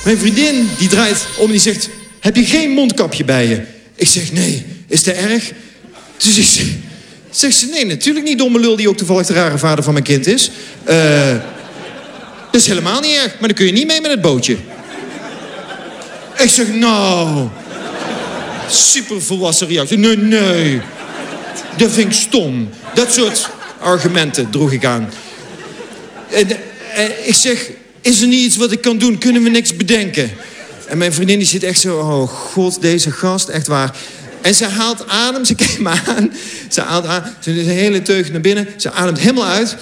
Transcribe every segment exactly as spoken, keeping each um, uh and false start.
Mijn vriendin die draait om en die zegt... Heb je geen mondkapje bij je? Ik zeg, nee. Is dat erg? Dus ik zeg... Zegt ze, nee, natuurlijk niet, domme lul... die ook toevallig de rare vader van mijn kind is. Uh, dat is helemaal niet erg. Maar dan kun je niet mee met het bootje. Ik zeg, nou... Super volwassen reactie. Nee, nee. Dat vind ik stom. Dat soort argumenten droeg ik aan. En, en ik zeg, is er niet iets wat ik kan doen? Kunnen we niks bedenken? En mijn vriendin die zit echt zo... Oh god, deze gast, echt waar. En ze haalt adem, ze kijkt me aan. Ze haalt adem, ze is een hele teug naar binnen. Ze ademt helemaal uit.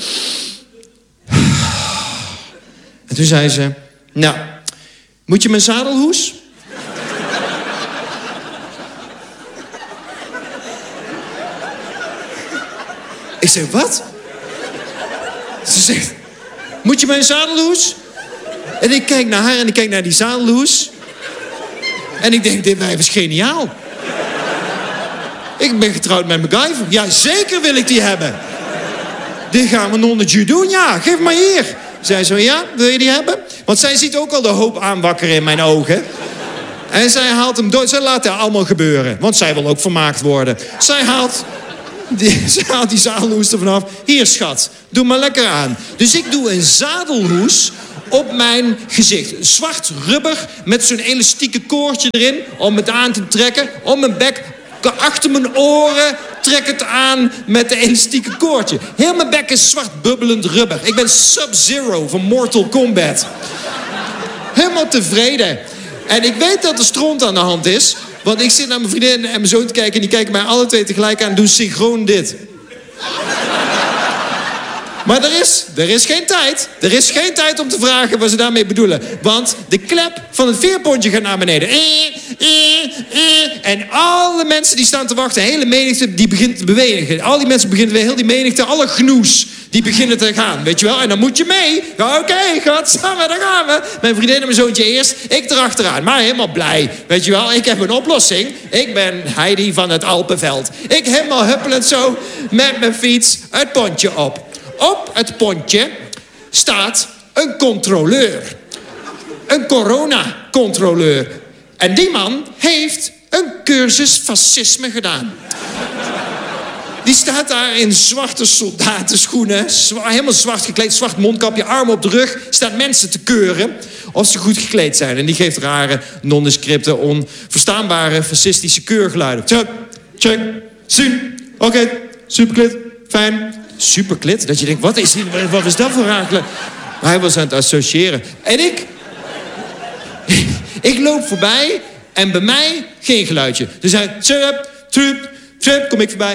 En toen zei ze... Nou, moet je mijn zadelhoes? Ik zeg, wat? Ze zegt, moet je mijn zadelhoes? En ik kijk naar haar en ik kijk naar die zadelhoes. En ik denk, dit wijf is geniaal. Ik ben getrouwd met MacGyver. Ja, zeker wil ik die hebben. Dit gaan we nonnetje doen, ja. Geef maar hier. Zij zo, ja, wil je die hebben? Want zij ziet ook al de hoop aanwakkeren in mijn ogen. En zij haalt hem dood. Zij laat het allemaal gebeuren. Want zij wil ook vermaakt worden. Zij haalt... Die, ze haalt die zadelhoes er vanaf. Hier, schat, doe maar lekker aan. Dus ik doe een zadelhoes op mijn gezicht. Zwart rubber met zo'n elastieke koordje erin... om het aan te trekken. Om mijn bek, achter mijn oren... trek het aan met de elastieke koordje. Heel mijn bek is zwart bubbelend rubber. Ik ben Sub-Zero van Mortal Kombat. Helemaal tevreden. En ik weet dat er stront aan de hand is... Want ik zit naar mijn vriendin en mijn zoon te kijken... en die kijken mij alle twee tegelijk aan en doen synchroon dit. Maar er is, er is geen tijd. Er is geen tijd om te vragen wat ze daarmee bedoelen. Want de klep van het veerpontje gaat naar beneden. En alle mensen die staan te wachten, de hele menigte, die begint te bewegen. Al die mensen beginnen weer, heel die menigte, alle gnoes, die beginnen te gaan. Weet je wel? En dan moet je mee. Oké, okay, gaat samen, daar gaan we. Mijn vriendin en mijn zoontje eerst, ik erachteraan. Maar helemaal blij. Weet je wel, ik heb een oplossing. Ik ben Heidi van het Alpenveld. Ik helemaal huppelend zo met mijn fiets het pontje op. Op het pontje staat een controleur. Een corona-controleur. En die man heeft een cursus fascisme gedaan. Die staat daar in zwarte soldatenschoenen. Zwa- helemaal zwart gekleed, zwart mondkapje, armen op de rug. Staat mensen te keuren of ze goed gekleed zijn. En die geeft rare, nondescripte, onverstaanbare, fascistische keurgeluiden. Check, check, zien. Oké, okay, superklit, fijn. Superklit, dat je denkt, wat is, die, wat is dat voor raar geluid? Hij was aan het associëren. En ik... ik loop voorbij en bij mij geen geluidje. Dus hij... Trup, trup, trup, kom ik voorbij.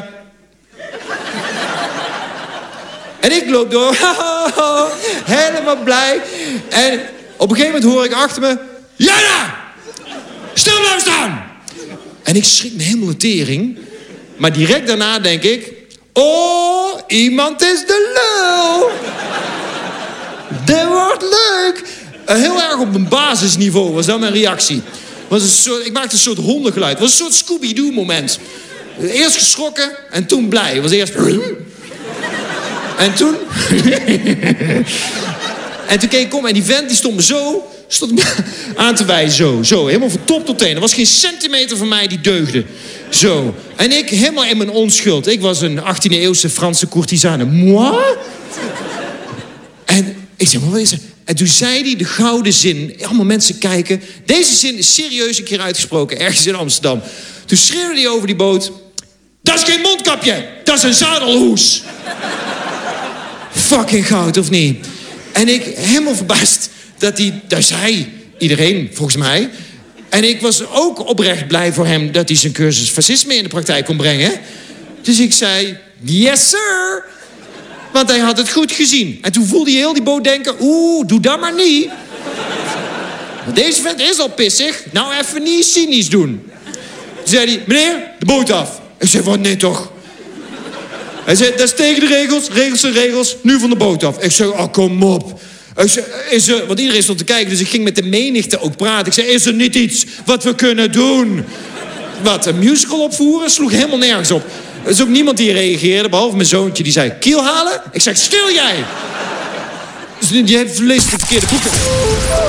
En ik loop door. Helemaal blij. En op een gegeven moment hoor ik achter me... Jana! Stil blijven staan! En ik schrik me helemaal de tering. Maar direct daarna denk ik... Oh, iemand is de lul. Dit wordt leuk. Uh, heel erg op een basisniveau was dat mijn reactie. Was een soort, ik maakte een soort hondengeluid. Het was een soort Scooby-Doo moment. Eerst geschrokken en toen blij. Het was eerst... En toen... en toen keek ik om en die vent die stond me zo... stond me aan te wijzen, zo, zo. Helemaal van top tot teen. Er was geen centimeter van mij die deugde. Zo. En ik helemaal in mijn onschuld. Ik was een achttiende eeuwse Franse courtisane. Moi? En ik zeg, maar wat is er? En toen zei hij de gouden zin. Allemaal mensen kijken. Deze zin is serieus een keer uitgesproken. Ergens in Amsterdam. Toen schreeuwde hij over die boot. Dat is geen mondkapje. Dat is een zadelhoes. Fucking goud, of niet? En ik helemaal verbaasd dat hij... Dat zei iedereen, volgens mij. En ik was ook oprecht blij voor hem... dat hij zijn cursus fascisme in de praktijk kon brengen. Dus ik zei... Yes, sir. Want hij had het goed gezien. En toen voelde hij heel die boot denken... Oeh, doe dat maar niet. Want deze vent is al pissig. Nou, even niet cynisch doen. Toen zei hij... Meneer, de boot af. Ik zei, wat? Nee, toch? Hij zei, dat is tegen de regels. Regels zijn regels. Nu van de boot af. Ik zei, oh, kom op. Ik zei, is er... Want iedereen stond te kijken. Dus ik ging met de menigte ook praten. Ik zei, is er niet iets wat we kunnen doen? Wat, een musical opvoeren? Sloeg helemaal nergens op. Er is ook niemand die reageerde, behalve mijn zoontje. Die zei, kiel halen? Ik zeg, stil jij! Dus die heeft leest de verkeerde boeken.